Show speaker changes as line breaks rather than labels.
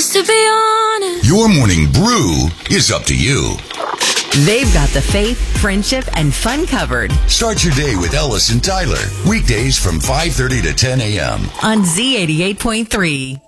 Just to be honest.
Your morning brew is up to you.
They've got the faith, friendship, and fun covered.
Start your day with Ellis and Tyler. Weekdays from 5:30 to 10 a.m.
on Z88.3.